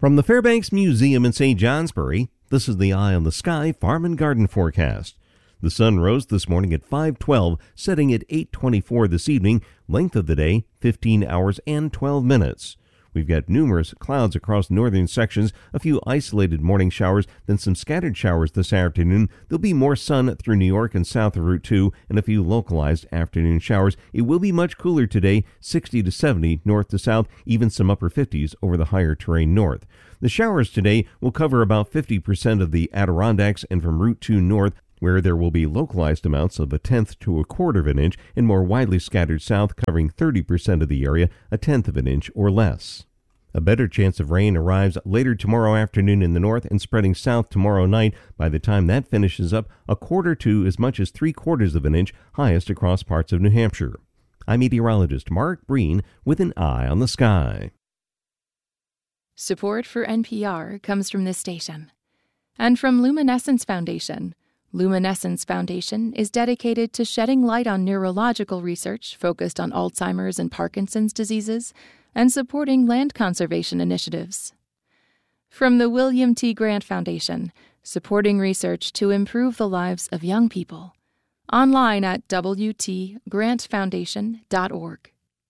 From the Fairbanks Museum in St. Johnsbury, this is the Eye on the Sky Farm and Garden forecast. The sun rose this morning at 5:12, setting at 8:24 this evening. Length of the day, 15 hours and 12 minutes. We've got numerous clouds across northern sections, a few isolated morning showers, then some scattered showers this afternoon. There'll be more sun through New York and south of Route 2, and a few localized afternoon showers. It will be much cooler today, 60 to 70 north to south, even some upper 50s over the higher terrain north. The showers today will cover about 50% of the Adirondacks and from Route 2 north, where there will be localized amounts of 1/10 to 1/4 of an inch, and more widely scattered south covering 30% of the area, 1/10 of an inch or less. A better chance of rain arrives later tomorrow afternoon in the north and spreading south tomorrow night. By the time that finishes up, 1/4 to as much as 3/4 of an inch, highest across parts of New Hampshire. I'm meteorologist Mark Breen with an Eye on the Sky. Support for NPR comes from this station and from Luminescence Foundation. Luminescence Foundation is dedicated to shedding light on neurological research focused on Alzheimer's and Parkinson's diseases and supporting land conservation initiatives. From the William T. Grant Foundation, supporting research to improve the lives of young people. Online at wtgrantfoundation.org.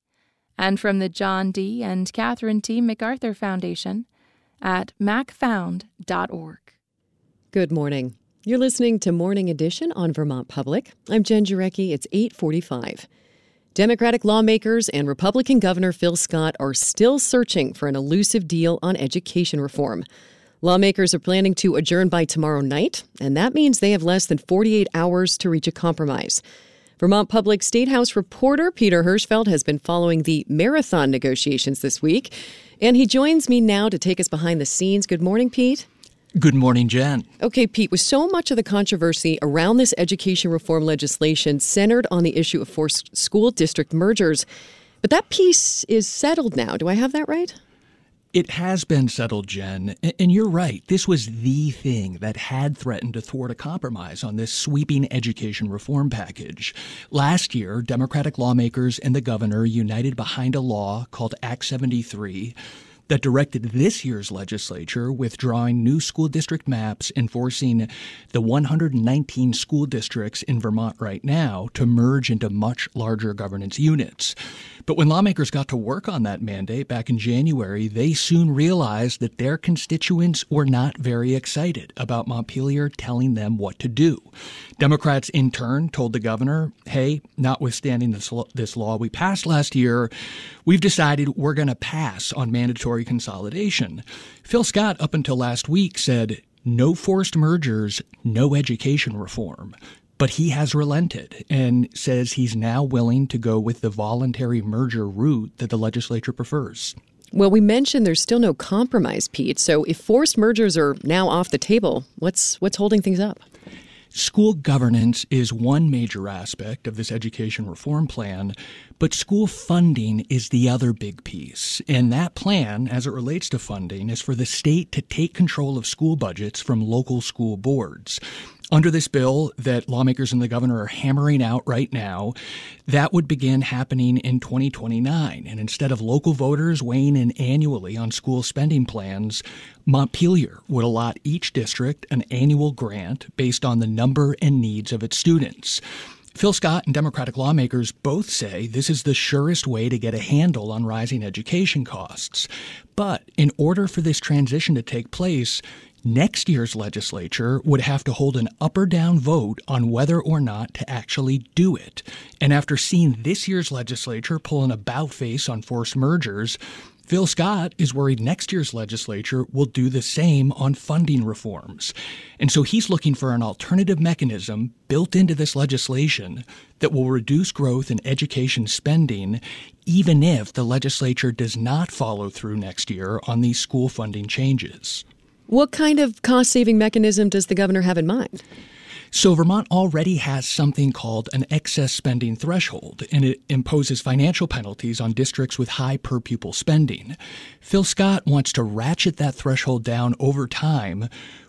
And from the John D. and Catherine T. MacArthur Foundation at macfound.org. Good morning. You're listening to Morning Edition on Vermont Public. I'm Jen Jarecki. It's 8:45. Democratic lawmakers and Republican Governor Phil Scott are still searching for an elusive deal on education reform. Lawmakers are planning to adjourn by tomorrow night, and that means they have less than 48 hours to reach a compromise. Vermont Public State House reporter Peter Hirschfeld has been following the marathon negotiations this week, and he joins me now to take us behind the scenes. Good morning, Pete. Good morning, Jen. Okay, Pete, with so much of the controversy around this education reform legislation centered on the issue of forced school district mergers, but that piece is settled now. Do I have that right? It has been settled, Jen, and you're right. This was the thing that had threatened to thwart a compromise on this sweeping education reform package. Last year, Democratic lawmakers and the governor united behind a law called Act 73 that directed this year's legislature withdrawing new school district maps and forcing the 119 school districts in Vermont right now to merge into much larger governance units. But when lawmakers got to work on that mandate back in January, they soon realized that their constituents were not very excited about Montpelier telling them what to do. Democrats, in turn, told the governor, hey, notwithstanding this law we passed last year, we've decided we're going to pass on mandatory consolidation. Phil Scott, up until last week, said, no forced mergers, no education reform. But he has relented and says he's now willing to go with the voluntary merger route that the legislature prefers. Well, we mentioned there's still no compromise, Pete. So if forced mergers are now off the table, what's holding things up? School governance is one major aspect of this education reform plan, but school funding is the other big piece. And that plan, as it relates to funding, is for the state to take control of school budgets from local school boards. Under this bill that lawmakers and the governor are hammering out right now, that would begin happening in 2029. And instead of local voters weighing in annually on school spending plans, Montpelier would allot each district an annual grant based on the number and needs of its students. Phil Scott and Democratic lawmakers both say this is the surest way to get a handle on rising education costs. But in order for this transition to take place, next year's legislature would have to hold an up or down vote on whether or not to actually do it. And after seeing this year's legislature pull an about-face on forced mergers, Phil Scott is worried next year's legislature will do the same on funding reforms. And so he's looking for an alternative mechanism built into this legislation that will reduce growth in education spending, even if the legislature does not follow through next year on these school funding changes. What kind of cost-saving mechanism does the governor have in mind? So Vermont already has something called an excess spending threshold, and it imposes financial penalties on districts with high per-pupil spending. Phil Scott wants to ratchet that threshold down over time,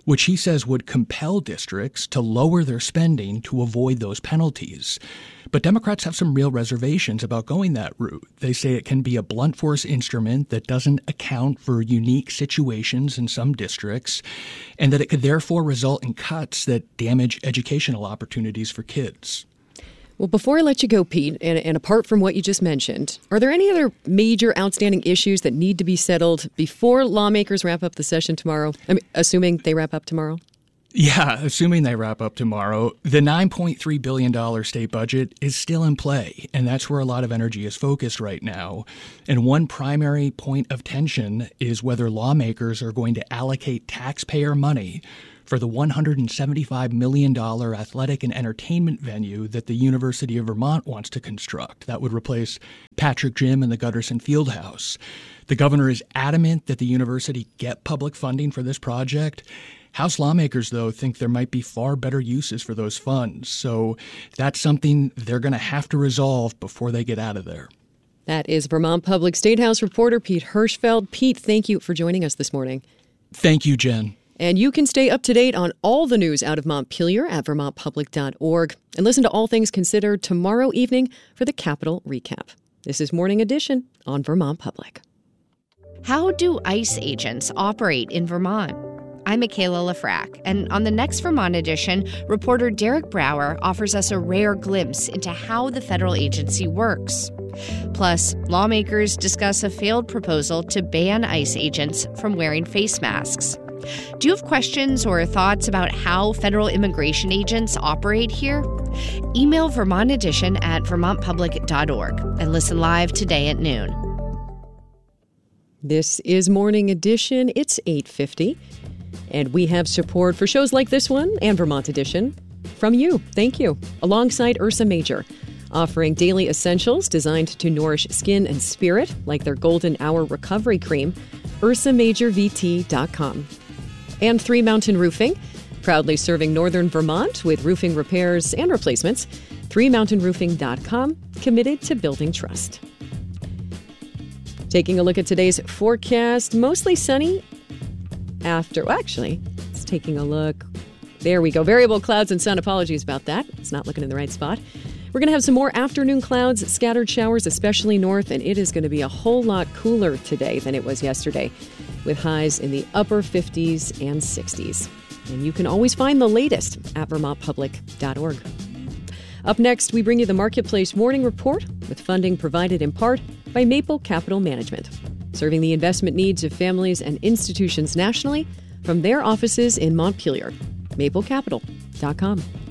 which he says would compel districts to lower their spending to avoid those penalties. But Democrats have some real reservations about going that route. They say it can be a blunt force instrument that doesn't account for unique situations in some districts, and that it could therefore result in cuts that damage educational opportunities for kids. Well, before I let you go, Pete, and apart from what you just mentioned, are there any other major outstanding issues that need to be settled before lawmakers wrap up the session tomorrow? I mean, assuming they wrap up tomorrow? Yeah, assuming they wrap up tomorrow, the $9.3 billion state budget is still in play, and that's where a lot of energy is focused right now. And one primary point of tension is whether lawmakers are going to allocate taxpayer money for the $175 million athletic and entertainment venue that the University of Vermont wants to construct. That would replace Patrick Gym and the Gutterson Fieldhouse. The governor is adamant that the university get public funding for this project. House lawmakers, though, think there might be far better uses for those funds. So that's something they're going to have to resolve before they get out of there. That is Vermont Public State House reporter Pete Hirschfeld. Pete, thank you for joining us this morning. Thank you, Jen. And you can stay up to date on all the news out of Montpelier at vermontpublic.org and listen to All Things Considered tomorrow evening for the Capitol Recap. This is Morning Edition on Vermont Public. How do ICE agents operate in Vermont? I'm Michaela Lafrac, and on the next Vermont edition, reporter Derek Brower offers us a rare glimpse into how the federal agency works. Plus, lawmakers discuss a failed proposal to ban ICE agents from wearing face masks. Do you have questions or thoughts about how federal immigration agents operate here? Email Vermont Edition at vermontpublic.org and listen live today at noon. This is Morning Edition. It's 8:50. And we have support for shows like this one and Vermont Edition from you. Thank you. Alongside Ursa Major, offering daily essentials designed to nourish skin and spirit, like their Golden Hour Recovery Cream, ursamajorvt.com. And Three Mountain Roofing, proudly serving northern Vermont with roofing repairs and replacements. threemountainroofing.com, committed to building trust. Taking a look at today's forecast, mostly sunny. Let's taking a look. There we go. Variable clouds and sun. Apologies about that. It's not looking in the right spot. We're going to have some more afternoon clouds, scattered showers, especially north, and it is going to be a whole lot cooler today than it was yesterday, with highs in the upper 50s and 60s. And you can always find the latest at vermontpublic.org. Up next, we bring you the Marketplace Morning Report with funding provided in part by Maple Capital Management, serving the investment needs of families and institutions nationally from their offices in Montpelier. MapleCapital.com.